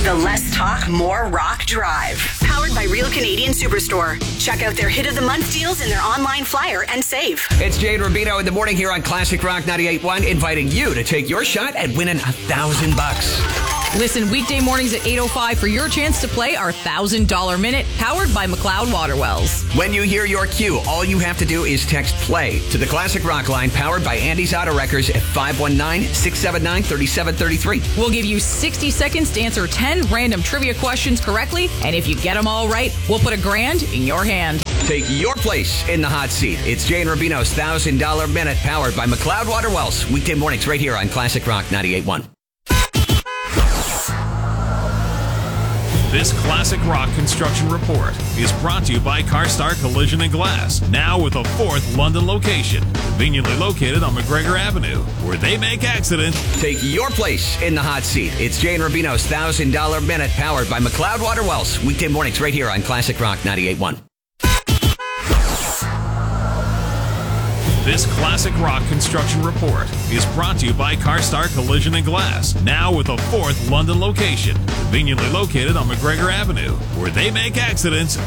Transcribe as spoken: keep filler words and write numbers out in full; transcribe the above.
The Less Talk, More Rock Drive. Powered by Real Canadian Superstore. Check out their Hit of the Month deals in their online flyer and save. It's Jay and Rubino in the morning here on Classic Rock ninety-eight point one, inviting you to take your shot at winning a thousand bucks. Listen weekday mornings at eight oh five for your chance to play our one thousand dollars minute, powered by McLeod Waterwells. When you hear your cue, all you have to do is text play to the Classic Rock line, powered by Andy's Auto Wreckers at five one nine, six seven nine, three seven three three. We'll give you sixty seconds to answer ten random trivia questions correctly, and if you get them all right, we'll put a grand in your hand. Take your place in the hot seat. It's Jay and Rubino's one thousand dollars minute, powered by McLeod Waterwells. Weekday mornings right here on Classic Rock ninety-eight point one. This Classic Rock Construction Report is brought to you by CarStar Collision and Glass, now with a fourth London location, conveniently located on McGregor Avenue, where they make accidents. Take your place in the hot seat. It's Jay and Rubino's one thousand dollars minute, powered by McLeod Waterwells. Weekday mornings right here on Classic Rock ninety-eight point one. This Classic Rock Construction Report is brought to you by CarStar Collision and Glass, now with a fourth London location, conveniently located on McGregor Avenue, where they make accidents